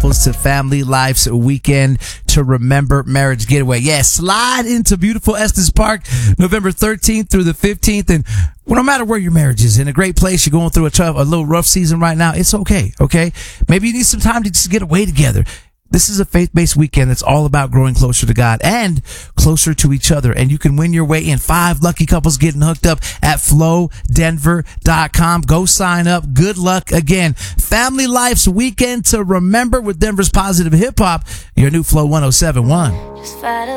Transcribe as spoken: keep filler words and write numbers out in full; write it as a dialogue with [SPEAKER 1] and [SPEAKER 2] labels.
[SPEAKER 1] couples to Family Life's Weekend to Remember Marriage Getaway. Yeah, slide into beautiful Estes Park November thirteenth through the fifteenth. And well, no matter where your marriage is, in a great place, you're going through a tough, a little rough season right now, it's okay, okay? Maybe you need some time to just get away together. This is a faith-based weekend that's all about growing closer to God and closer to each other. And you can win your way in. Five lucky couples getting hooked up at flow denver dot com. Go sign up. Good luck again. Family Life's Weekend to Remember with Denver's Positive Hip Hop. Your new Flow one oh seven point one.